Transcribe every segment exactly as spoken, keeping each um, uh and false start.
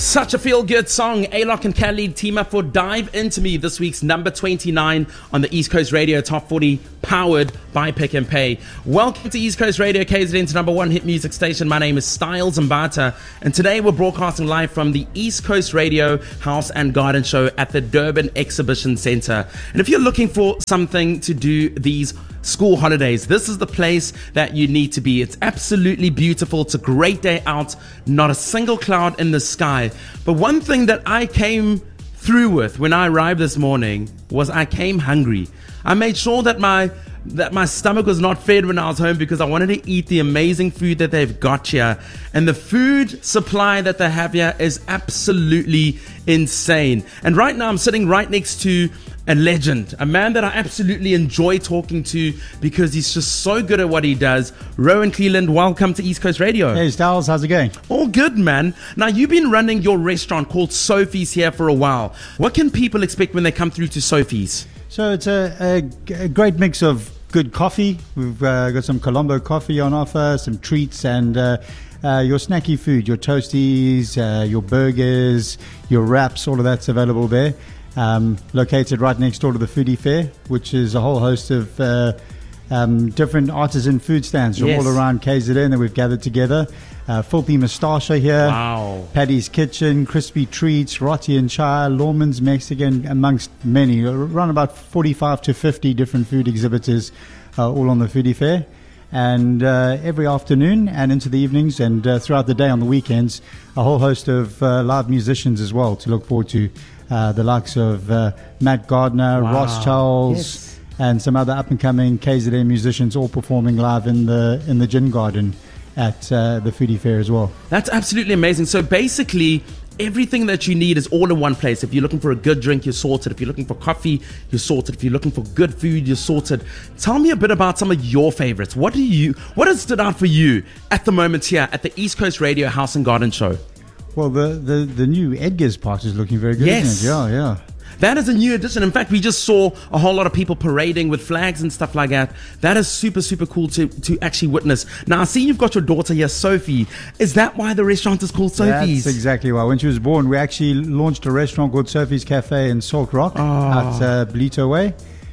Such a feel-good song. A-Lock and Khalid team up for Dive Into Me, this week's number twenty-nine on the East Coast Radio Top forty, powered by Pick and Pay. Welcome to East Coast Radio, K Z N's number one hit music station. My name is Styles Mbata, and today we're broadcasting live from the East Coast Radio House and Garden Show at the Durban Exhibition Centre. And if you're looking for something to do these school holidays, this is the place that you need to be. It's absolutely beautiful. It's a great day out, not a single cloud in the sky. But one thing that I came through with when I arrived this morning was I came hungry. I made sure that my that my stomach was not fed when I was home because I wanted to eat the amazing food that they've got here. And the food supply that they have here is absolutely insane. And right now I'm sitting right next to a legend, a man that I absolutely enjoy talking to because he's just so good at what he does. Rowan Cleland, welcome to East Coast Radio. Hey Styles, how's it going? All good, man. Now, you've been running your restaurant called Sophie's here for a while. What can people expect when they come through to Sophie's? So it's a, a, a great mix of good coffee. We've uh, got some Colombo coffee on offer, some treats, and uh, uh, your snacky food, your toasties, uh, your burgers, your wraps, all of that's available there. Um, located right next door to the Foodie Fair, which is a whole host of uh, um, different artisan food stands from Yes. all around K Z N that we've gathered together. Uh, Filthy Moustache here, Wow. Paddy's Kitchen, Crispy Treats, Roti and Chai, Lawman's Mexican, amongst many. Around about forty-five to fifty different food exhibitors, uh, all on the Foodie Fair. And uh, every afternoon and into the evenings and uh, throughout the day on the weekends, a whole host of uh, live musicians as well to look forward to. Uh, the likes of uh, Matt Gardner, Wow. Ross Charles, Yes. and some other up-and-coming K Z N musicians all performing live in the in the Gin Garden at uh, the Foodie Fair as well. That's absolutely amazing. So basically, everything that you need is all in one place. If you're looking for a good drink, you're sorted. If you're looking for coffee, you're sorted. If you're looking for good food, you're sorted. Tell me a bit about some of your favorites. What do you, what has stood out for you at the moment here at the East Coast Radio House and Garden Show? Well, the, the, the new Edgar's part is looking very good, Yes. isn't it? Yeah, yeah. That is a new addition. In fact, we just saw a whole lot of people parading with flags and stuff like that. That is super, super cool to, to actually witness. Now, I see you've got your daughter here, Sophie. Is that why the restaurant is called Sophie's? That's exactly why. When she was born, we actually launched a restaurant called Sophie's Cafe in Salt Rock Oh. at uh, Belito Way.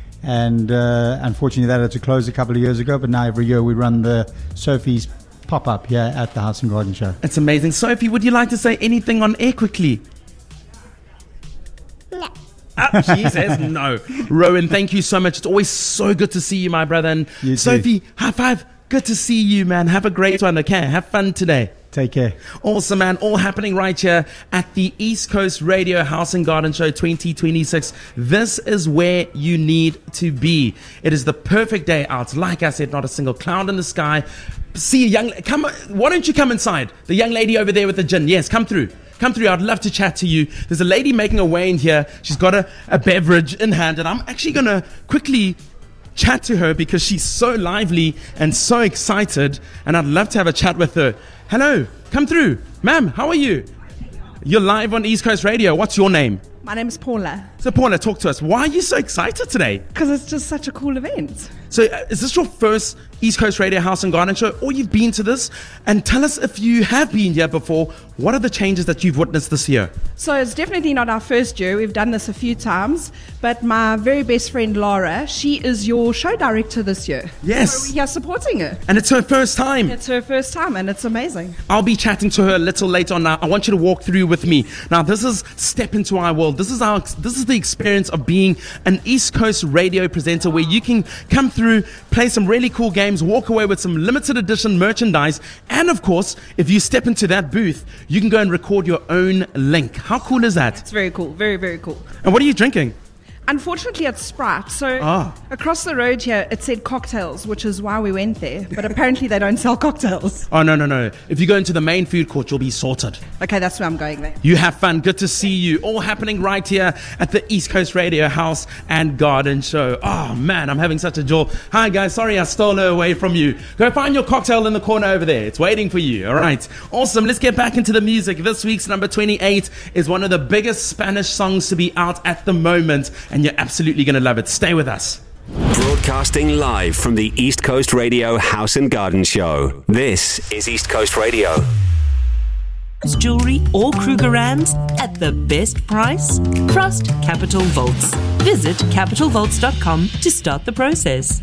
And uh, unfortunately, that had to close a couple of years ago. But now every year we run the Sophie's pop-up here at the House and Garden Show. It's amazing. Sophie, would you like to say anything on air quickly? No. Ah, she says no. Rowan, thank you so much. It's always so good to see you, my brother. And You too. Sophie, high five. Good to see you, man. Have a great one, okay? Have fun today. Take care. Awesome, man. All happening right here at the East Coast Radio House and Garden Show twenty twenty-six. This is where you need to be. It is the perfect day out. Like I said, not a single cloud in the sky. See a young... Come. Why don't you come inside? The young lady over there with the gin. Yes, come through. Come through. I'd love to chat to you. There's a lady making her way in here. She's got a, a beverage in hand, and I'm actually going to quickly chat to her because she's so lively and so excited, and I'd love to have a chat with her. Hello, come through. Ma'am, how are you? You're live on East Coast Radio. What's your name? My name's Paula, So Paula, talk to us. Why are you so excited today? because it's just such a cool event. So uh, is this your first East Coast Radio House and Garden Show, or you've been to this? And tell us, if you have been here before, what are the changes that you've witnessed this year? So it's definitely not our first year. We've done this a few times. But my very best friend Laura, she is your show director this year. Yes. So we're here supporting her. And it's her first time. It's her first time and it's amazing. I'll be chatting to her a little later on. Now, I want you to walk through with me. Now, this is Step Into Our World. This is our, this is the experience of being an East Coast radio presenter where you can come through, play some really cool games, walk away with some limited edition merchandise. And of course, if you step into that booth, you can go and record your own link. How cool is that? It's very cool. Very, very cool. And what are you drinking? Unfortunately, it's Sprite. So Ah. across the road here, it said cocktails, which is why we went there. But apparently they don't sell cocktails. Oh, no, no, no. If you go into the main food court, you'll be sorted. Okay, that's where I'm going there. You have fun. Good to see you. All happening right here at the East Coast Radio House and Garden Show. Oh, man, I'm having such a joy. Hi, guys. Sorry I stole her away from you. Go find your cocktail in the corner over there. It's waiting for you. All right. Awesome. Let's get back into the music. This week's number twenty-eight is one of the biggest Spanish songs to be out at the moment, and you're absolutely going to love it. Stay with us. Broadcasting live from the East Coast Radio House and Garden Show. This is East Coast Radio. jewelry or Krugerrands at the best price? Trust Capital Vaults. Visit capital vaults dot com to start the process.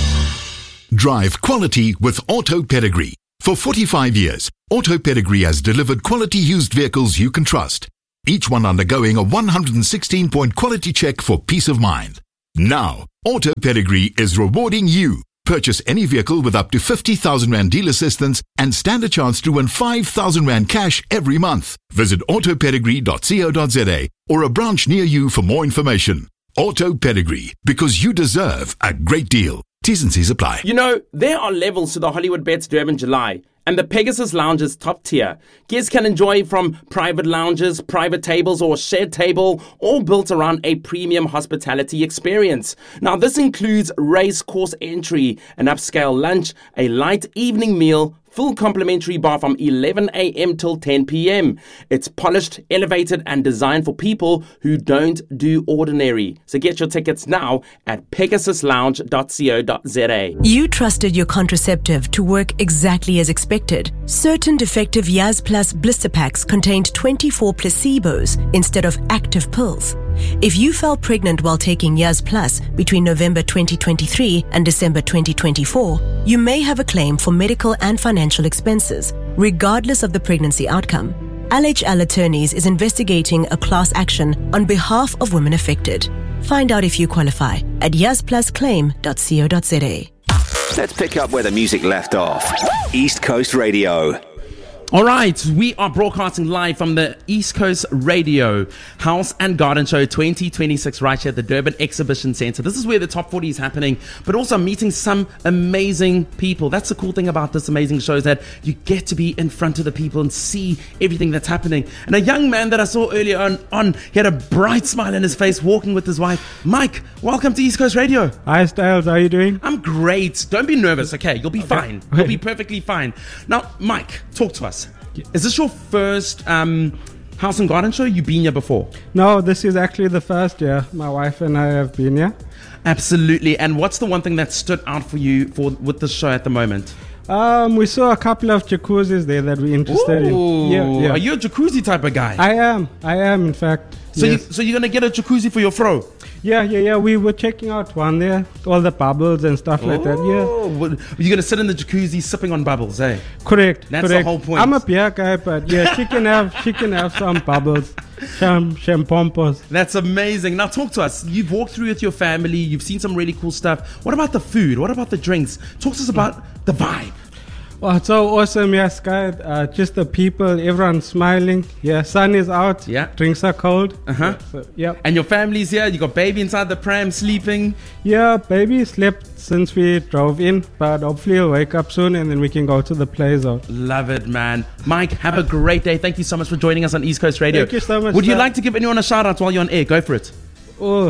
Drive quality with Auto Pedigree. For forty-five years, Auto Pedigree has delivered quality used vehicles you can trust. Each one undergoing a one hundred sixteen point quality check for peace of mind. Now, Auto Pedigree is rewarding you. Purchase any vehicle with up to fifty thousand rand deal assistance and stand a chance to win five thousand rand cash every month. Visit auto pedigree dot co dot za or a branch near you for more information. Auto Pedigree, because you deserve a great deal. T's and C's apply. You know, there are levels to the Hollywood Bets Durban July, and the Pegasus Lounge is top tier. Guests can enjoy from private lounges, private tables, or shared table, all built around a premium hospitality experience. Now, this includes race course entry, an upscale lunch, a light evening meal, full complimentary bar from eleven a.m. till ten p.m. It's polished, elevated, and designed for people who don't do ordinary. So get your tickets now at pegasus lounge dot co dot za. You trusted your contraceptive to work exactly as expected. Certain defective Yaz Plus blister packs contained twenty-four placebos instead of active pills. If you fell pregnant while taking Yaz Plus between November twenty twenty-three and December twenty twenty-four, you may have a claim for medical and financial expenses, regardless of the pregnancy outcome. L H L Attorneys is investigating a class action on behalf of women affected. Find out if you qualify at yaz plus claim dot co dot za. Let's pick up where the music left off. East Coast Radio. All right, we are broadcasting live from the East Coast Radio House and Garden Show twenty twenty-six right here at the Durban Exhibition Centre. This is where the top forty is happening, but also meeting some amazing people. That's the cool thing about this amazing show, is that you get to be in front of the people and see everything that's happening. And a young man that I saw earlier on, on he had a bright smile on his face walking with his wife. Mike, welcome to East Coast Radio. Hi Styles, how are you doing? I'm great. Don't be nervous, okay? You'll be okay. fine. You'll be perfectly fine. Now, Mike, talk to us. Is this your first um, House and Garden show? You've been here before? No, this is actually the first year. My wife and I have been here. Absolutely. And what's the one thing that stood out for you for with the show at the moment? Um, we saw a couple of jacuzzis there that we're interested Ooh, in. Yeah, yeah. Are you a jacuzzi type of guy? I am. I am, in fact. So, yes. you, so you're going to get a jacuzzi for your fro? Yeah, yeah, yeah. We were checking out one there, all the bubbles and stuff oh, like that. Yeah. You're going to sit in the jacuzzi sipping on bubbles, eh? Correct. That's correct. the whole point. I'm a beer guy, but yeah, she can have she can have some bubbles, some champompos. That's amazing. Now talk to us. You've walked through with your family. You've seen some really cool stuff. What about the food? What about the drinks? Talk to us about the vibe. Oh, it's so awesome, yeah, Sky. Uh, just the people, everyone smiling. Yeah, sun is out. Yeah. Drinks are cold. Uh-huh. Yeah, so, yeah. And your family's here. You got baby inside the pram sleeping. Yeah, baby slept since we drove in, but hopefully he'll wake up soon and then we can go to the play zone. Love it, man. Mike, have a great day. Thank you so much for joining us on East Coast Radio. Thank you so much. Would you sir. like to give anyone a shout out while you're on air? Go for it. Oh,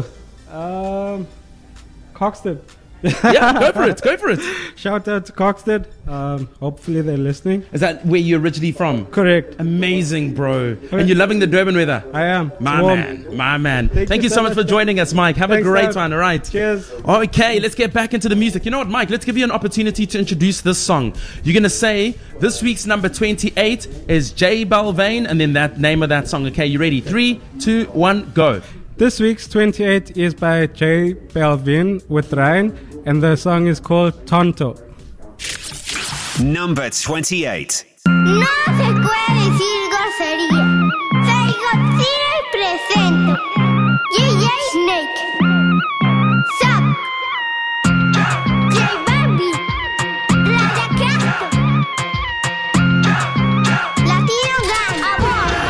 um, Coxted. Yeah, go for it. Go for it. Shout out to Coxted. Um, hopefully they're listening. Is that where you're originally from? Correct. Amazing, bro. And you're loving the Durban weather? I am. My Warm. man. My man. Thank, Thank you so much for joining us, Mike. Have Thanks, a great sir. one, all right? Cheers. Okay, let's get back into the music. You know what, Mike? Let's give you an opportunity to introduce this song. You're going to say this week's number twenty-eight is J Balvin, and then that name of that song. Okay, you ready? Three, two, one, go. This week's twenty-eight is by J Balvin with Ryan, and the song is called Tonto. Number twenty-eight.